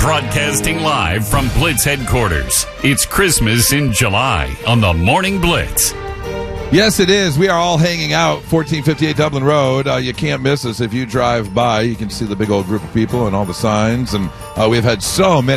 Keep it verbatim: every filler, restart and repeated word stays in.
Broadcasting live from Blitz headquarters. It's Christmas in July on the Morning Blitz. Yes, it is. We are all hanging out, fourteen fifty-eight Dublin Road. Uh, you can't miss us. If you drive by, you can see the big old group of people and all the signs. And uh, we've had so many.